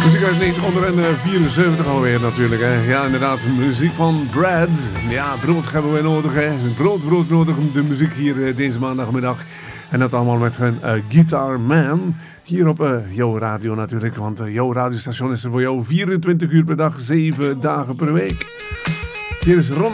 Muziek uit 1974 alweer natuurlijk. Hè. Ja, inderdaad, muziek van Brad. Ja, brood hebben we nodig. Hè. Brood nodig, de muziek hier deze maandagmiddag. En dat allemaal met hun Guitar Man. Hier op jouw radio natuurlijk. Want jouw radiostation is er voor jou 24 uur per dag, 7 dagen per week. Hier is Ron.